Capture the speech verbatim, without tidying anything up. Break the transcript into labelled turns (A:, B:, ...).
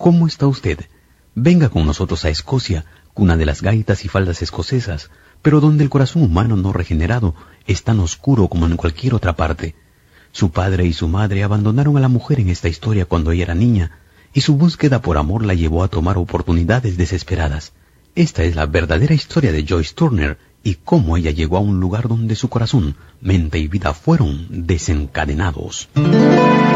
A: ¿Cómo está usted? Venga con nosotros a Escocia, cuna de las gaitas y faldas escocesas, pero donde el corazón humano no regenerado es tan oscuro como en cualquier otra parte. Su padre y su madre abandonaron a la mujer en esta historia cuando ella era niña, y su búsqueda por amor la llevó a tomar oportunidades desesperadas. Esta es la verdadera historia de Joyce Turner y cómo ella llegó a un lugar donde su corazón, mente y vida fueron desencadenados.